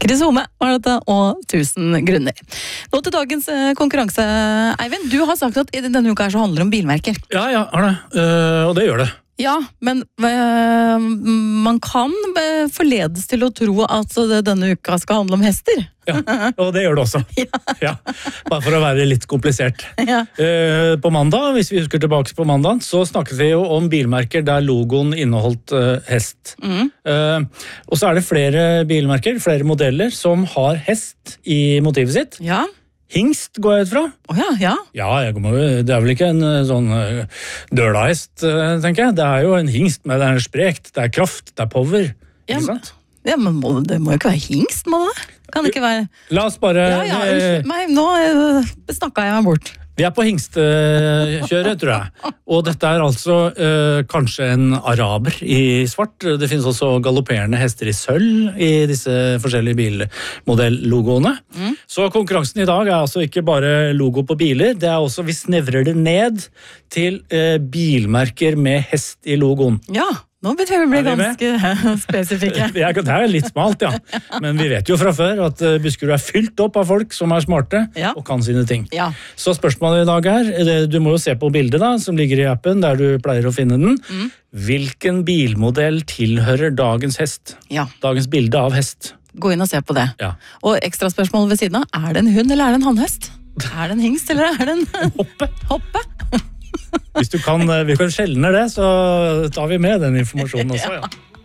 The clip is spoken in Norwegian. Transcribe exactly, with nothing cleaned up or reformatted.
Chris Home var dette, og tusen grunner. Nå til dagens eh, konkurranse, Eivind. Du har sagt at i denne uka her så handler det om bilmerker. Ja, ja, har det. Uh, og det gjør det. Ja, men øh, man kan øh, forledes til å tro at det, denne uka skal handle om hester. Ja, og det gjør det også. Ja. Ja, bare for å være litt komplisert. Ja. Uh, på mandag, hvis vi husker tilbake på mandag, så snakket vi jo om bilmerker der logoen inneholdt uh, hest. Mm. Uh, og så er det flere bilmerker, flere modeller, som har hest i motivet sitt. Ja. Hingst går jeg ut fra. Oh, ja, ja. Ja, jeg kommer, det er vel ikke en sånn uh, dølahest, uh, tenker jeg. Det er jo en hingst, men det er sprekt, det er kraft, det er power. Ja, ikke sant? Ja, men må, det må jo ikke være hingst, må det? Kan det ikke være... La oss bare... Ja, ja, unnskyld meg, nå uh, snakket jeg meg bort. Vi er på hingstekjøret, tror jeg. Og dette er altså øh, kanskje en araber i svart. Det finnes også galopperende hester i sølv i disse forskjellige bilmodellogoene. Mm. Så konkurransen i dag er altså ikke bare logo på biler, det er også, vi snevrer det ned til øh, bilmerker med hest i logoen. Ja. Nå betyr vi bli ganske spesifikke. Det er litt smalt, ja. Men vi vet jo fra før at Buskerud er fylt opp av folk som er smarte ja. Og kan sine ting. Ja. Så spørsmålet i dag er, du må jo se på bildet da, som ligger i appen der du pleier å finne den. Mm. Hvilken bilmodell tilhører dagens hest? Ja. Dagens bilde av hest. Gå inn og se på det. Ja. Og ekstra spørsmål ved siden av, er det en hund eller er det en hannhest? Er det en hingst eller er det en... Hoppe. Hoppe? Hvis du kan, vi kan skjelne det, så tar vi med den informasjonen også, ja.